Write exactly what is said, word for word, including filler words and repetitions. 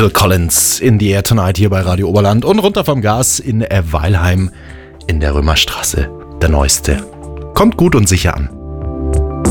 Phil Collins in the Air Tonight hier bei Radio Oberland und runter vom Gas in Weilheim in der Römerstraße. Der neueste. Kommt gut und sicher an.